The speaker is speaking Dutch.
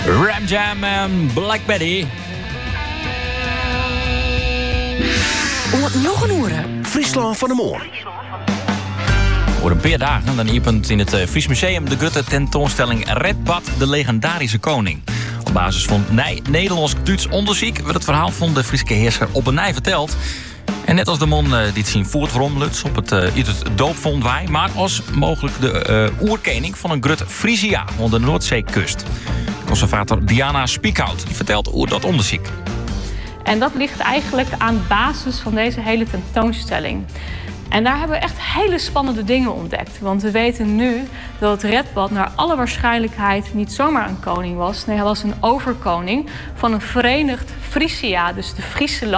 Ram Jam en Black Betty. Nog een oren. Friesland van de Moor. Voor een paar dagen dan opent in het Fries Museum de grote tentoonstelling Redbad, de legendarische koning. Op basis van Nederlands-Duits onderzoek werd het verhaal van de Friese heerser op een nij verteld. En net als de man die het zien voortromluts op het doopvond wij, maar als mogelijk de oerkening van een grut Frisia onder de Noordzeekust. Conservator Diana Spiekhout die vertelt hoe dat onderzoek. En dat ligt eigenlijk aan basis van deze hele tentoonstelling. En daar hebben we echt hele spannende dingen ontdekt. Want we weten nu dat het Redbad naar alle waarschijnlijkheid niet zomaar een koning was. Nee, hij was een overkoning van een verenigd Frisia, dus de Friese